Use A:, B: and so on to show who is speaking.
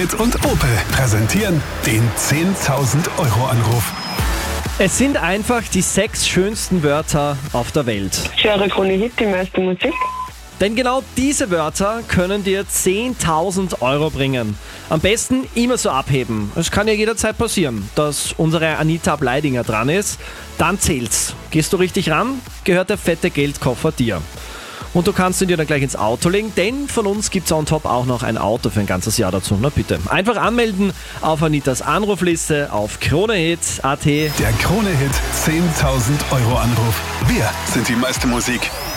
A: Hit und Opel präsentieren den 10.000 Euro Anruf.
B: Es sind einfach die 6 schönsten Wörter auf der Welt.
C: Schwere Krone Hit, die meiste Musik.
B: Denn genau diese Wörter können dir 10.000 Euro bringen. Am besten immer so abheben. Es kann ja jederzeit passieren, dass unsere Anita Bleidinger dran ist. Dann zählt's. Gehst du richtig ran, gehört der fette Geldkoffer dir. Und du kannst ihn dir dann gleich ins Auto legen, denn von uns gibt's on top auch noch ein Auto für ein ganzes Jahr dazu. Na bitte. Einfach anmelden auf Anitas Anrufliste auf kronehit.at.
A: Der Krone-Hit 10.000 Euro Anruf. Wir sind die meiste Musik.